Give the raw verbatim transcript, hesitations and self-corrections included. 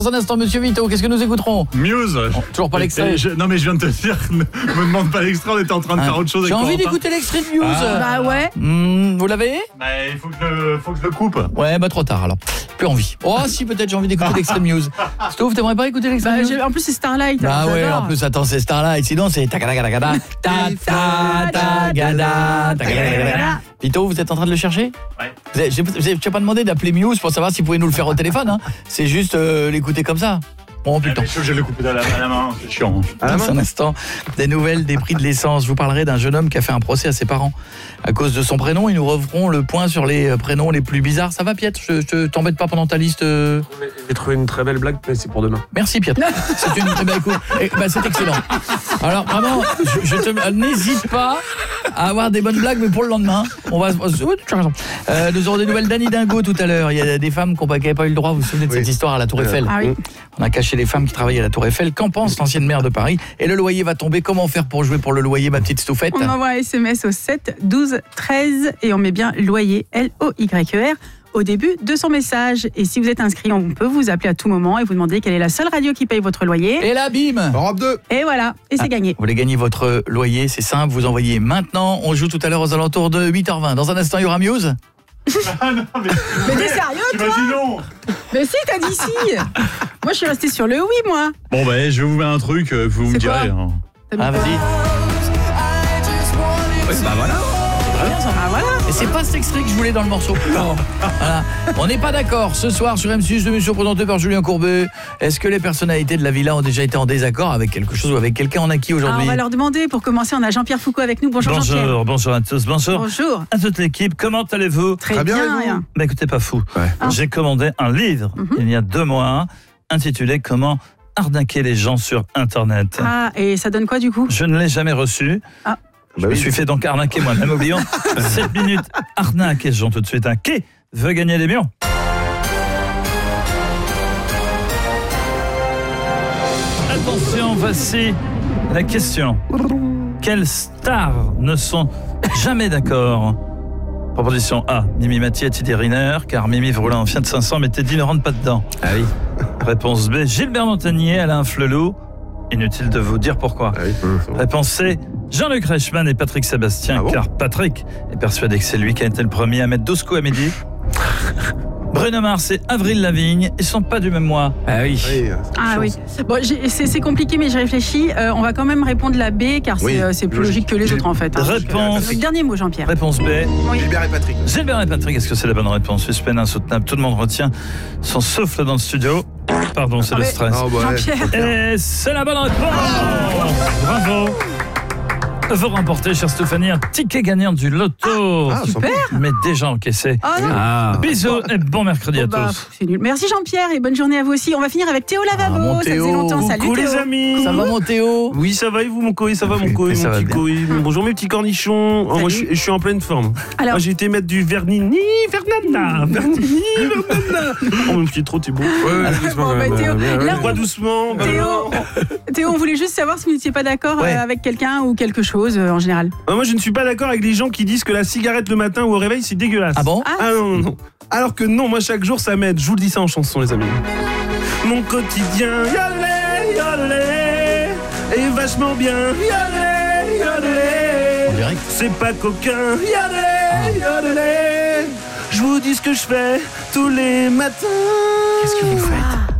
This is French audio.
Dans un instant, Monsieur Vito, qu'est-ce que nous écouterons? Muse. Oh, toujours pas l'extrait. Je, non mais je viens de te dire, ne me demande pas l'extrait, on était en train de Ah, faire autre chose. J'ai avec envie Corentin. d'écouter l'extrait de Muse. Ah. Bah ouais. Hmm, vous l'avez? Bah, il faut que, je, faut que je le coupe. Ouais, bah trop tard alors. Plus envie. Oh si, peut-être j'ai envie d'écouter l'extrait de Muse. Stouff, t'aimerais pas écouter l'extrait Bah, de Muse? j'ai- en plus, c'est Starlight. Bah alors ouais, j'adore. en plus, attends, c'est Starlight. Sinon, c'est tagadagada, ta ta ta gada, tagadagada. Vito, vous êtes en train de le chercher? Ouais. Vous avez, j'ai- vous avez- tu n'as pas demandé d'appeler Muse pour savoir si vous pouvez nous le faire au téléphone, hein. C'est juste euh, l'écouter comme ça. Bon, putain. Je suis obligé de le couper à la, à la main, c'est chiant. Dans un instant, des nouvelles des prix de l'essence. Je vous parlerai d'un jeune homme qui a fait un procès à ses parents à cause de son prénom. Ils nous referont le point sur les prénoms les plus bizarres. Ça va, Pietre? Je, je t'embête pas pendant ta liste euh... J'ai trouvé une très belle blague, mais c'est pour demain. Merci, Pietre. C'est une eh ben, écoute, eh ben, c'est excellent. Alors vraiment, je, je te n'hésite pas à avoir des bonnes blagues, mais pour le lendemain, on va. Oui, tu as raison. Euh, nous aurons des nouvelles d'Annie Dingo tout à l'heure. Il y a des femmes qui n'avaient pas eu le droit. Vous vous souvenez de Oui. cette histoire à la Tour Eiffel? Ah oui. On a caché les femmes qui travaillaient à la Tour Eiffel. Qu'en pense l'ancienne maire de Paris? Et le loyer va tomber. Comment faire pour jouer pour le loyer, ma petite Stouffette? On envoie un S M S au sept douze treize et on met bien loyer, L O Y E R, au début de son message. Et si vous êtes inscrit, on peut vous appeler à tout moment et vous demander quelle est la seule radio qui paye votre loyer. Et là, bim! Europe deux. Et voilà, et c'est Ah, gagné. Vous voulez gagner votre loyer, c'est simple, vous envoyez maintenant. On joue tout à l'heure aux alentours de huit heures vingt. Dans un instant, il y aura Muse. Ah non, mais Mais t'es sérieux, toi? imagine non. Mais si, t'as dit si. Moi, je suis restée sur le oui, moi. Bon bah, je vais vous mettre un truc, euh, vous me C'est direz. quoi hein. Ah, vas-y. Bah voilà. Ah voilà. Et c'est pas cet extrait que je voulais dans le morceau. Non. Voilà. On n'est pas d'accord. Ce soir sur M six, l'émission présentée par Julien Courbet. Est-ce que les personnalités de la villa ont déjà été en désaccord avec quelque chose ou avec quelqu'un? On a qui Alors, aujourd'hui? on va leur demander. Pour commencer, on a Jean-Pierre Foucault avec nous. Bonjour, Jean-Pierre. Bonjour, bonjour à tous, bonjour Bonjour. à toute l'équipe. Comment allez-vous? Très, Très bien, bien. et vous rien. Bah écoutez, pas fou. Ouais. Ah. J'ai commandé un livre Mhm. il y a deux mois intitulé Comment arnaquer les gens sur Internet. Ah, et ça donne quoi du coup? Je ne l'ai jamais reçu. Ah. Je me suis fait donc arnaquer moi-même. Oublions sept minutes. Arnaque les gens tout de suite. Un qui veut gagner des millions? Attention, voici la question. Quelles stars ne sont jamais d'accord? Proposition A, Mimi Mathieu et Teddy Riner, car Mimi roulait en Fiat cinq cents, mais Teddy ne rentre pas dedans. Ah oui. Réponse B, Gilbert Montagnier, Alain Flelou. Inutile de vous dire pourquoi. Ah oui. Réponse C, Jean-Luc Reichmann et Patrick Sébastien, Ah bon car Patrick est persuadé que c'est lui qui a été le premier à mettre douze coups à midi. Bruno Mars et Avril Lavigne, ils sont pas du même mois. Ah oui. Oui, Ah oui. Bon, j'ai- c'est c'est compliqué, mais je réfléchis. Euh, on va quand même répondre la B, car c'est Oui, euh, c'est plus logique logique. que les autres en fait. hein. Réponse, Le dernier mot, Jean-Pierre. réponse B, Oui. Gilbert et Patrick. Gilbert et Patrick, est-ce que c'est la bonne réponse? Suspense insoutenable, tout le monde retient son souffle dans le studio. Pardon, c'est Ah le mais- stress. Ah ouais. Jean-Pierre. Et c'est la bonne réponse. Bravo. Vous remportez, chère Stéphanie, un ticket gagnant du loto. Ah, Super. Mais déjà encaissé. Oh non. Ah. Bisous et bon mercredi à Oh bah, tous. pff, c'est nul. Merci Jean-Pierre et bonne journée à vous aussi. On va finir avec Théo Lavabo. Ah, mon ça faisait Théo. longtemps. Salut Coucou Théo. les amis. Ça va, mon Théo? Oui, ça va et vous, mon coï, ça va, mon coï, Oui, ça mon va petit bien. coï. Bonjour, mes petits cornichons. Oh, moi, je, suis- je suis en pleine forme. Alors, Moi, j'ai été mettre du Vernini, Fernanda. Vernini, Fernanda. Oh, mon petit trop, t'es beau. Ouais, doucement. Bon, bah, Théo, là, Quoi, doucement. bah, Théo, Théo, on voulait juste savoir si vous n'étiez pas d'accord Ouais. euh, avec quelqu'un ou quelque chose euh, en général. Euh, Moi, je ne suis pas d'accord avec les gens qui disent que la cigarette le matin ou au réveil, c'est dégueulasse. Ah bon? Ah non, non, non. Alors que non, moi, chaque jour, ça m'aide. Je vous le dis ça en chanson, les amis. Mon quotidien, yolé, yolé, est vachement bien. Yolé, yolé. On dirait que- C'est pas coquin. Yolé, yolé. Je vous dis ce que je fais tous les matins. Qu'est-ce que vous faites?